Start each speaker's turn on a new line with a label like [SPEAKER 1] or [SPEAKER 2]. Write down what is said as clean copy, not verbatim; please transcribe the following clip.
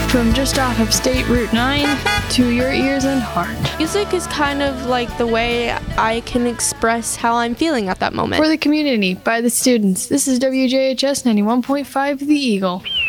[SPEAKER 1] from just off of State Route 9 to your ears and heart.
[SPEAKER 2] Music is kind of like the way I can express how I'm feeling at that moment.
[SPEAKER 1] For the community, by the students, this is WJHS 91.5 The Eagle.